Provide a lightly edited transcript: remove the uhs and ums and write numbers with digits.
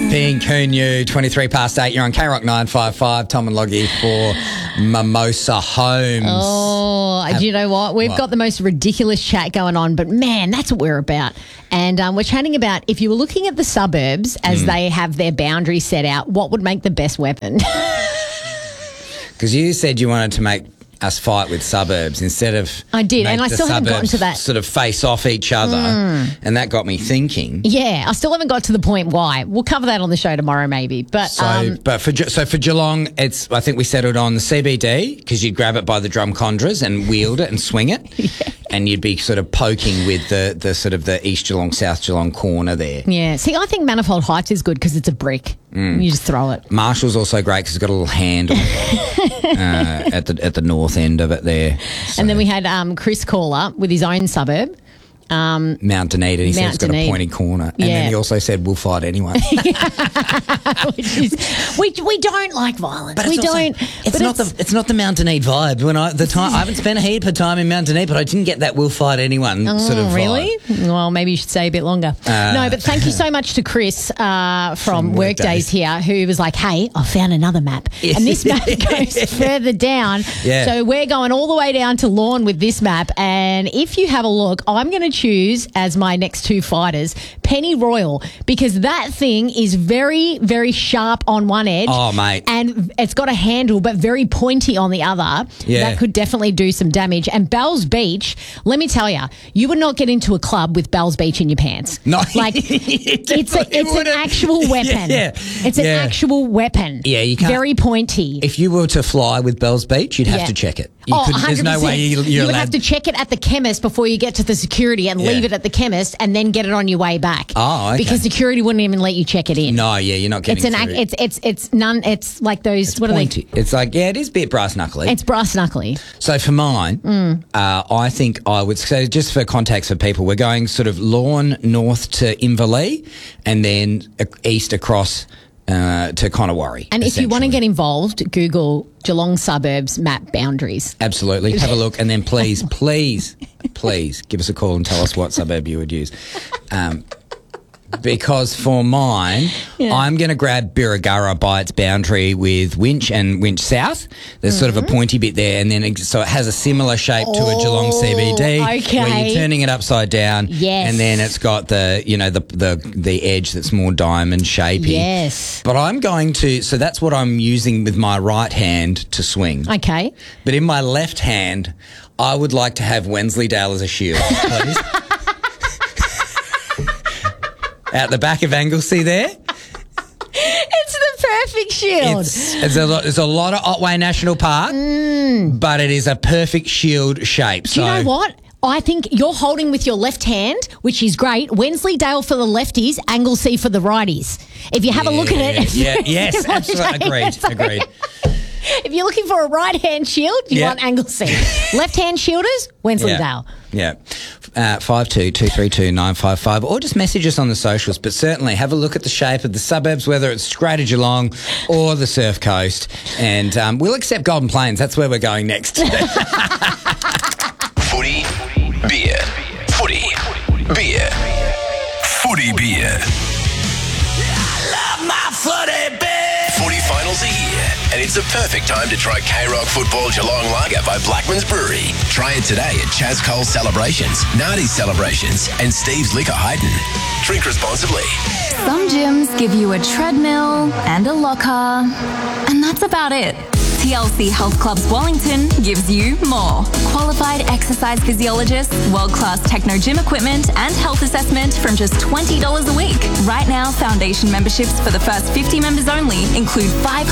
Being Kunyu, 23 past 8. You're on K-Rock 955. Tom and Loggy for Mimosa Homes. Oh, do you know what? We've got the most ridiculous chat going on, but man, that's what we're about. And we're chatting about if you were looking at the suburbs as they have their boundaries set out, what would make the best weapon? Because you said you wanted to make us fight with suburbs instead of I did, and I still haven't gotten to that. Sort of face off each other, and that got me thinking. Yeah, I still haven't got to the point why. We'll cover that on the show tomorrow, maybe. But for Geelong, I think we settled on the CBD because you'd grab it by the drum conjurers and wield it and swing it, and you'd be sort of poking with the sort of the East Geelong, South Geelong corner there. Yeah, see, I think Manifold Heights is good because it's a brick. You just throw it. Marshall's also great because it's got a little handle at the north end of it there. So. And then we had Chris call up with his own suburb. Mount Dunedin. He said it's got a pointy corner. And then he also said, we'll fight anyone. Which is, we don't like violence. But it's not the Mount Dunedin vibe. I haven't spent a heap of time in Mount Dunedin, but I didn't get that we'll fight anyone sort of vibe. Really? Well, maybe you should stay a bit longer. No, but thank you so much to Chris from Workdays here, who was like, hey, I found another map. And this map goes further down. Yeah. So we're going all the way down to Lorne with this map. And if you have a look, I'm going to choose as my next two fighters Penny Royal, because that thing is very, very sharp on one edge. Oh, mate. And it's got a handle, but very pointy on the other. Yeah. That could definitely do some damage. And Bells Beach, let me tell you, you would not get into a club with Bells Beach in your pants. No. Like, it's an actual weapon. Yeah. It's an actual weapon. Yeah, you can't. Very pointy. If you were to fly with Bells Beach, you'd have to check it. There's no way you're you would allowed. have to check it at the chemist before you get to the security and leave it at the chemist and then get it on your way back. Oh, okay. Because security wouldn't even let you check it in. No, you're not getting It's like those, it's what pointy. are they? It's like, it is a bit brass knuckly. It's brass knuckly. So for mine, I think I would, so just for context for people, we're going sort of Lorne north to Inverleigh and then east across to Conowari. And if you want to get involved, Google Geelong suburbs map boundaries. Absolutely. Have a look and then please give us a call and tell us what suburb you would use. Because for mine, I'm going to grab Birregurra by its boundary with Winch and Winch South. There's sort of a pointy bit there, and then so it has a similar shape to a Geelong CBD, okay. where you're turning it upside down, yes. and then it's got the edge that's more diamond shapey. Yes. But I'm going to, so that's what I'm using with my right hand to swing. Okay. But in my left hand, I would like to have Wensleydale as a shield, please. Out the back of Anglesea there. It's the perfect shield. There's a lot of Otway National Park, but it is a perfect shield shape. Do you know what? I think you're holding with your left hand, which is great. Wensleydale for the lefties, Anglesea for the righties. If you have a look at it. Yes, absolutely. Agreed. If you're looking for a right-hand shield, you want Anglesea. Left-hand shielders, Wensleydale. Yeah. 52232955, or just message us on the socials, but certainly have a look at the shape of the suburbs, whether it's Strata Geelong or the Surf Coast, and we'll accept Golden Plains. That's where we're going next. Footy, beer. Footy, beer. Footy, beer. I love my footy beer. Footy finals are here, and it's a perfect time to try K-Rock Football Geelong Lager by Blackman's Brewery. Try it today at Chaz Cole Celebrations, Nardi's Celebrations, and Steve's Liquor Heighton. Drink responsibly. Some gyms give you a treadmill and a locker, and that's about it. TLC Health Clubs Wellington gives you more. Qualified exercise physiologists, world-class techno gym equipment, and health assessment from just $20 a week. Right now, foundation memberships for the first 50 members only include 5